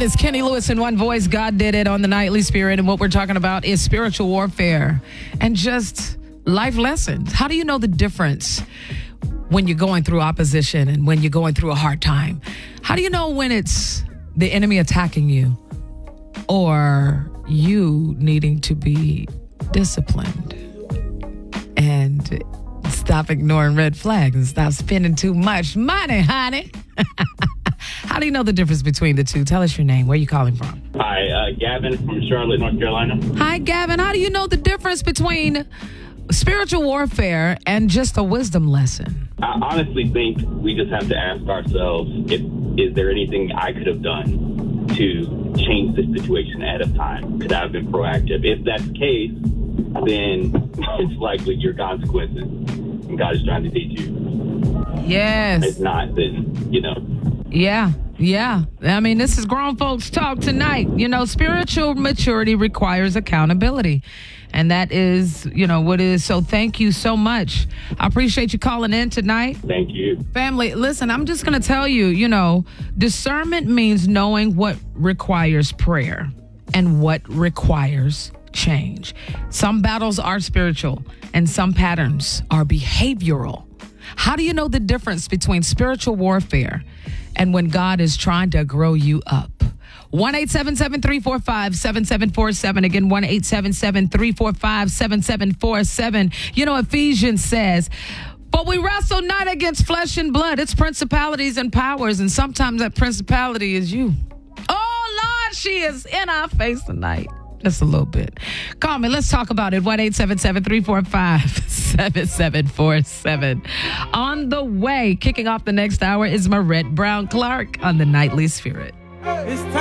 That is Kenny Lewis in one voice. God did it on the Nightly Spirit. And what we're talking about is spiritual warfare and just life lessons. How do you know the difference when you're going through opposition and when you're going through a hard time? How do you know when it's the enemy attacking you or you needing to be disciplined and stop ignoring red flags and stop spending too much money, honey? How do you know the difference between the two? Tell us your name. Where are you calling from? Hi, Gavin from Charlotte, North Carolina. Hi, Gavin. How do you know the difference between spiritual warfare and just a wisdom lesson? I honestly think we just have to ask ourselves, is there anything I could have done to change this situation ahead of time? Could I have been proactive? If that's the case, then it's likely your consequences. And God is trying to teach you. Yes. If not, then, Yeah. I mean, this is grown folks talk tonight. Spiritual maturity requires accountability. And that is, what it is. So thank you so much. I appreciate you calling in tonight. Thank you. Family, listen, I'm just going to tell you, discernment means knowing what requires prayer and what requires change. Some battles are spiritual and some patterns are behavioral. How do you know the difference between spiritual warfare and when God is trying to grow you up? 1-877-345-7747. Again, 1-877-345-7747. Ephesians says, but we wrestle not against flesh and blood. It's principalities and powers. And sometimes that principality is you. Oh, Lord, she is in our face tonight. Just a little bit. Call me. Let's talk about it. 1-877-345-7747. On the way, kicking off the next hour is Marette Brown Clark on the Nightly Spirit. It's time.